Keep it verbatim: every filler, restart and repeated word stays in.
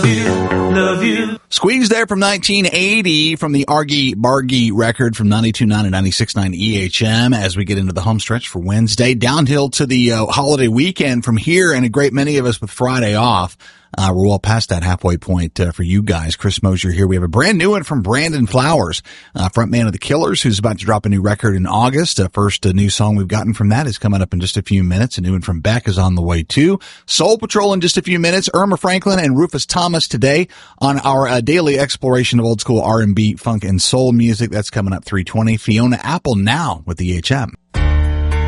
you, love you. Squeeze there from nineteen eighty from the Argy Bargy record from ninety-two point nine and ninety-six point nine E H M as we get into the home stretch for Wednesday. Downhill to the uh, holiday weekend from here, and a great many of us with Friday off. Uh, we're well past that halfway point uh, for you guys. Chris Mosier here. We have a brand new one from Brandon Flowers, uh, frontman of the Killers, who's about to drop a new record in August. Uh, first uh, new song we've gotten from that is coming up in just a few minutes. A new one from Beck is on the way too. Soul Patrol in just a few minutes. Irma Franklin and Rufus Thomas today on our uh, daily exploration of old school R and B, funk, and soul music. That's coming up three twenty. Fiona Apple now with the H M.